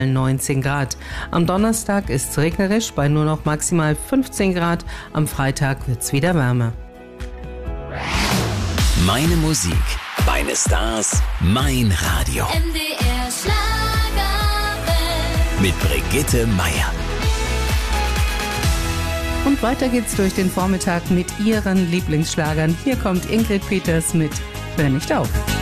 19 Grad. Am Donnerstag ist es regnerisch bei nur noch maximal 15 Grad. Am Freitag wird es wieder wärmer. Meine Musik, meine Stars, mein Radio. MDR Schlagerwelt. Mit Brigitte Meier. Und weiter geht's durch den Vormittag mit ihren Lieblingsschlagern. Hier kommt Ingrid Peters mit Hör nicht auf.